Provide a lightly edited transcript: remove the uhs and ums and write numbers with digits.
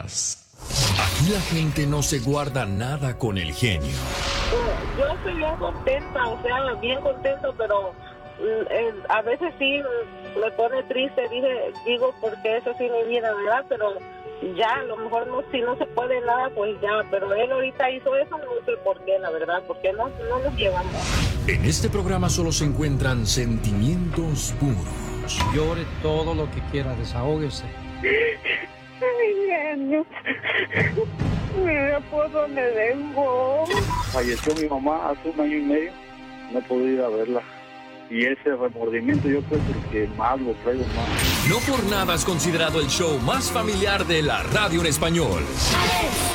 más. Aquí la gente no se guarda nada con el genio. Yo estoy bien contenta, o sea, bien contento, pero a veces sí me pone triste, digo, porque eso sí mi vida, ¿verdad? Pero ya, a lo mejor no, si no se puede nada, pues ya, pero él ahorita hizo eso, no sé por qué, la verdad, porque no nos llevamos. En este programa solo se encuentran sentimientos puros. Llore todo lo que quiera, desahógese. Mi genio, mira por dónde vengo. Falleció mi mamá hace 1 año y medio, no he podido ir a verla. Y ese remordimiento yo creo que el que más lo traigo más. No por nada es considerado el show más familiar de la radio en español.